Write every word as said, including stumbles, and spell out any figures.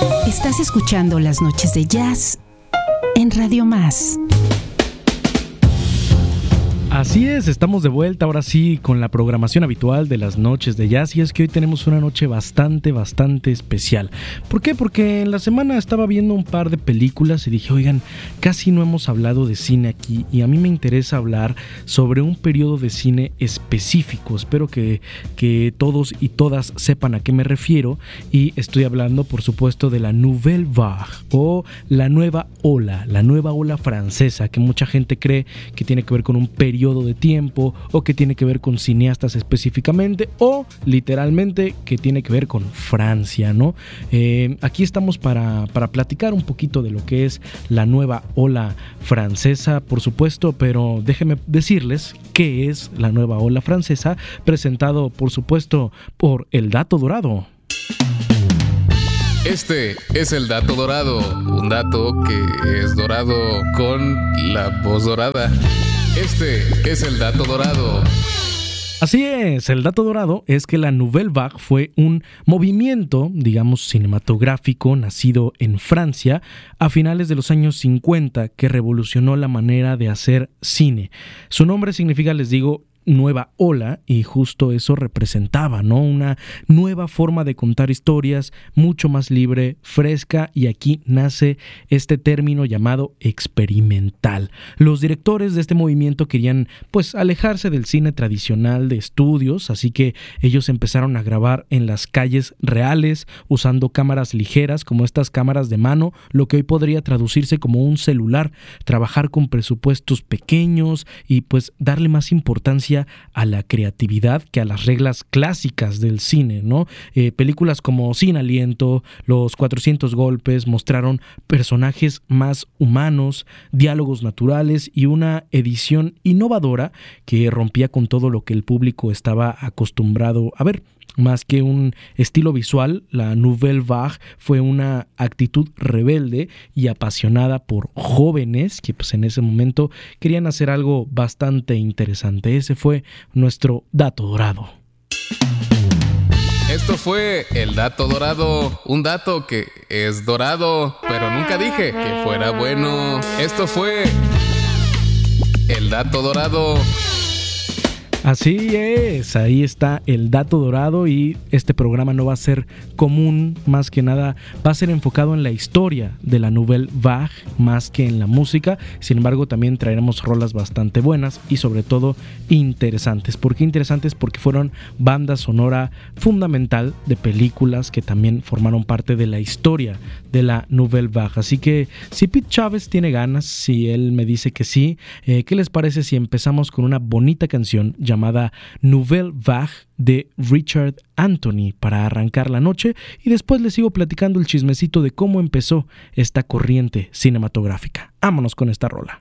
Estás escuchando Las Noches de Jazz en Radio Más. Así es, estamos de vuelta ahora sí con la programación habitual de Las Noches de Jazz, y es que hoy tenemos una noche bastante, bastante especial. ¿Por qué? Porque en la semana estaba viendo un par de películas y dije, oigan, casi no hemos hablado de cine aquí, y a mí me interesa hablar sobre un periodo de cine específico. Espero que, que todos y todas sepan a qué me refiero, y estoy hablando por supuesto de la Nouvelle Vague o la nueva ola, la nueva ola francesa, que mucha gente cree que tiene que ver con un periodo de tiempo, o que tiene que ver con cineastas específicamente, o literalmente que tiene que ver con Francia, ¿no? Eh, aquí estamos para, para platicar un poquito de lo que es la nueva ola francesa, por supuesto, pero déjenme decirles qué es la nueva ola francesa, presentado por supuesto por El Dato Dorado. Este es el dato dorado, un dato que es dorado con la voz dorada. Este es el dato dorado. Así es, el dato dorado es que la Nouvelle Vague fue un movimiento, digamos, cinematográfico nacido en Francia a finales de los años cincuenta que revolucionó la manera de hacer cine. Su nombre significa, les digo, nueva ola, y justo eso representaba, ¿no? Una nueva forma de contar historias, mucho más libre, fresca, y aquí nace este término llamado experimental. Los directores de este movimiento querían, pues, alejarse del cine tradicional de estudios, así que ellos empezaron a grabar en las calles reales, usando cámaras ligeras, como estas cámaras de mano, lo que hoy podría traducirse como un celular, trabajar con presupuestos pequeños y, pues, darle más importancia a la creatividad que a las reglas clásicas del cine, ¿no? Eh, películas como Sin Aliento, Los cuatrocientos golpes mostraron personajes más humanos, diálogos naturales y una edición innovadora que rompía con todo lo que el público estaba acostumbrado a ver. Más que un estilo visual, la Nouvelle Vague fue una actitud rebelde y apasionada por jóvenes que, pues, en ese momento querían hacer algo bastante interesante. Ese fue nuestro dato dorado. Esto fue el dato dorado, un dato que es dorado, pero nunca dije que fuera bueno. Esto fue el dato dorado. Así es, ahí está el dato dorado, y este programa no va a ser común, más que nada va a ser enfocado en la historia de la Nouvelle Vague más que en la música. Sin embargo, también traeremos rolas bastante buenas y sobre todo interesantes. ¿Por qué interesantes? Porque fueron banda sonora fundamental de películas que también formaron parte de la historia de la Nouvelle Vague. Así que si Pete Chávez tiene ganas, si él me dice que sí, eh, ¿qué les parece si empezamos con una bonita canción llamada Nouvelle Vague de Richard Anthony para arrancar la noche, y después les sigo platicando el chismecito de cómo empezó esta corriente cinematográfica? Vámonos con esta rola.